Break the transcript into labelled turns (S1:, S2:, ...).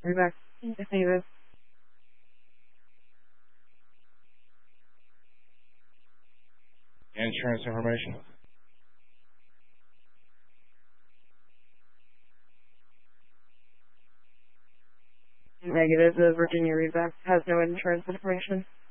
S1: Readback. Negative.
S2: Insurance information.
S1: Negative. The Virginia readback has no insurance information.